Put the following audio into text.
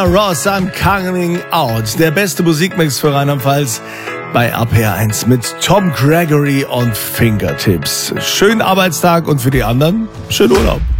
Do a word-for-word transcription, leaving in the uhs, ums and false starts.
Ross, I'm Coming Out. Der beste Musikmix für Rheinland-Pfalz bei R P R eins mit Tom Gregory und Fingertips. Schönen Arbeitstag und für die anderen schönen Urlaub.